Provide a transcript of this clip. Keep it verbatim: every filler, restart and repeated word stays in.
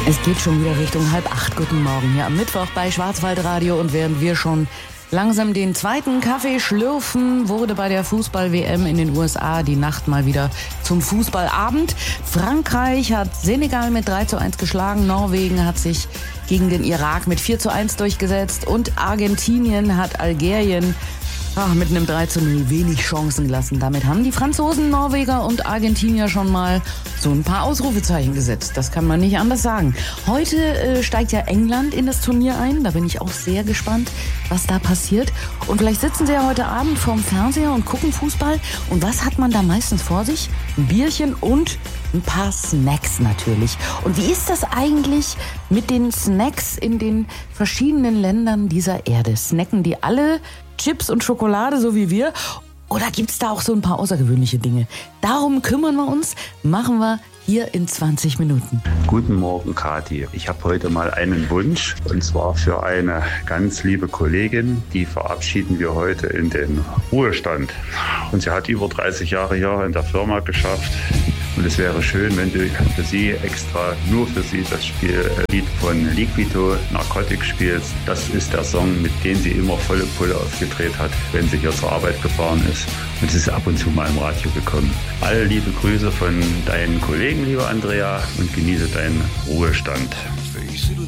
Es geht schon wieder Richtung halb acht. Guten Morgen hier am Mittwoch bei Schwarzwaldradio. Und während wir schon langsam den zweiten Kaffee schlürfen, wurde bei der Fußball-W M in den U S A die Nacht mal wieder zum Fußballabend. Frankreich hat Senegal mit drei zu eins geschlagen. Norwegen hat sich gegen den Irak mit vier zu eins durchgesetzt. Und Argentinien hat Algerien Ach, mit einem drei zu null wenig Chancen gelassen. Damit haben die Franzosen, Norweger und Argentinier schon mal so ein paar Ausrufezeichen gesetzt. Das kann man nicht anders sagen. Heute äh, steigt ja England in das Turnier ein. Da bin ich auch sehr gespannt, was da passiert. Und vielleicht sitzen sie ja heute Abend vorm Fernseher und gucken Fußball. Und was hat man da meistens vor sich? Ein Bierchen und ein paar Snacks natürlich. Und wie ist das eigentlich mit den Snacks in den verschiedenen Ländern dieser Erde? Snacken die alle Chips und Schokolade, so wie wir? Oder gibt's da auch so ein paar außergewöhnliche Dinge? Darum kümmern wir uns, machen wir hier in zwanzig Minuten. Guten Morgen, Kathi. Ich habe heute mal einen Wunsch, und zwar für eine ganz liebe Kollegin. Die verabschieden wir heute in den Ruhestand. Und sie hat über dreißig Jahre hier in der Firma geschafft. Und es wäre schön, wenn du für sie extra, nur für sie, das Spiel, Lied von Liquido, Narcotic spielst. Das ist der Song, mit dem sie immer volle Pulle aufgedreht hat, wenn sie hier zur Arbeit gefahren ist. Und es ist ab und zu mal im Radio gekommen. Alle liebe Grüße von deinen Kollegen, lieber Andrea, und genieße deinen Ruhestand.